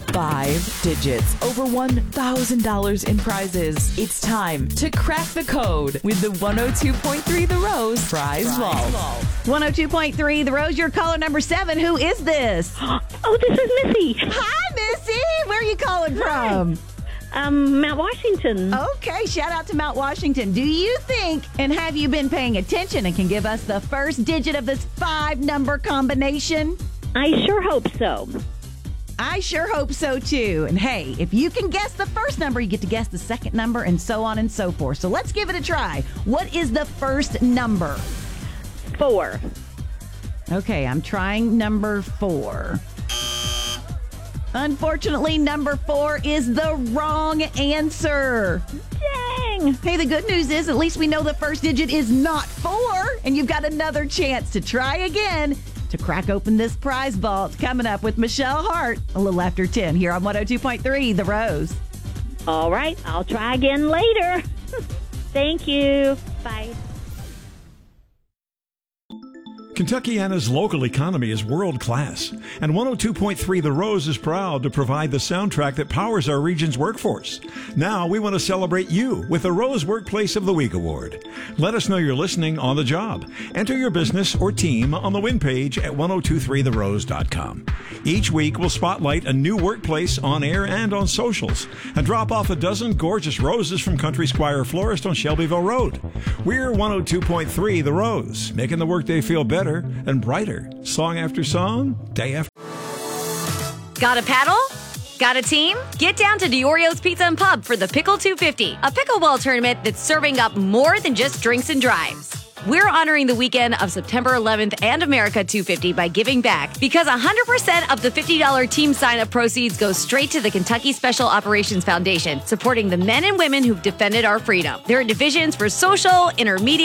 5 digits. Over $1,000 in prizes. It's time to crack the code with the 102.3 The Rose Prize Vault. 102.3 The Rose, you're caller number 7. Who is this? Oh, this is Missy. Hi, Missy. Where are you calling from? Mount Washington. Okay, shout out to Mount Washington. Do you think, and have you been paying attention and can give us the first digit of this 5-number combination? I sure hope so. I sure hope so, too. And hey, if you can guess the first number, you get to guess the second number and so on and so forth. So let's give it a try. What is the first number? 4. Okay, I'm trying number 4. Unfortunately, number 4 is the wrong answer. Dang. Hey, the good news is at least we know the first digit is not 4, and you've got another chance to try again to crack open this prize vault. Coming up with Michelle Hart a little after 10 here on 102.3 The Rose. All right, I'll try again later. Thank you. Bye. Kentuckiana's local economy is world-class, and 102.3 The Rose is proud to provide the soundtrack that powers our region's workforce. Now we want to celebrate you with the Rose Workplace of the Week Award. Let us know you're listening on the job. Enter your business or team on the win page at 1023therose.com. Each week we'll spotlight a new workplace on air and on socials and drop off a dozen gorgeous roses from Country Squire Florist on Shelbyville Road. We're 102.3 The Rose, making the workday feel better and brighter, song after song, day after. Got a paddle? Got a team? Get down to Diorio's Pizza and Pub for the Pickle 250, a pickleball tournament that's serving up more than just drinks and drives. We're honoring the weekend of September 11th and America 250 by giving back because 100% of the $50 team sign-up proceeds go straight to the Kentucky Special Operations Foundation, supporting the men and women who've defended our freedom. There are divisions for social, intermediate,